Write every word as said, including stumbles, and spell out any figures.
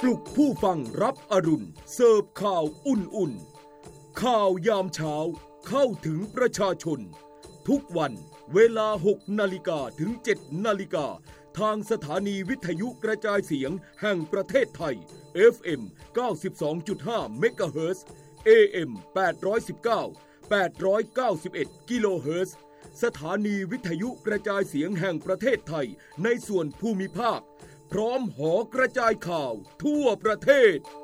ลุกผู้ฟังรับอรุณเสิร์ฟข่าวอุ่นๆข่าวยามเช้าเข้าถึงประชาชนทุกวันเวลาหกนาฬิกาถึงเจ็ดนาฬิกาทางสถานีวิทยุกระจายเสียงแห่งประเทศไทย เอฟ เอ็ม เก้าสิบสองจุดห้า เมกะเฮิรตซ์ เอ เอ็ม แปดร้อยสิบเก้า แปดร้อยเก้าสิบเอ็ด กิโลเฮิรตซ์สถานีวิทยุกระจายเสียงแห่งประเทศไทยในส่วนภูมิภาคพร้อมหอกระจายข่าวทั่วประเทศ